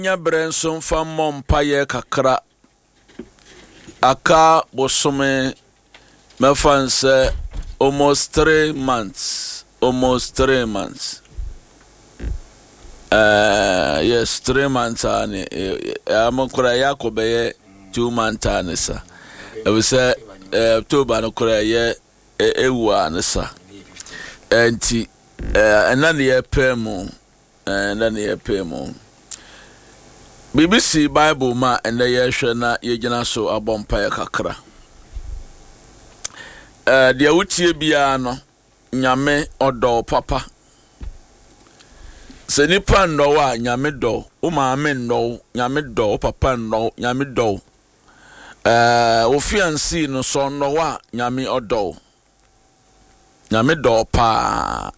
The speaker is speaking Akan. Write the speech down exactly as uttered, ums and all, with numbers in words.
nya brenson fa mompaye kakra aka bosome mefanse almost three months almost three months uh yes three months ani amokura yakobe two months ani sa e we say October no kura ye ewu anisa enti ena ne ye pemu ena ne ye pemu B B C Bible ma ena ye hwe na ye gina so abompa ye kakra eh de wutie bia no nyame odo papa se nipa ndo wa nyame do o ma me ndo nyame do papa ndo nyame do eh ofiansi no so ndo wa nyame odo nyame do pa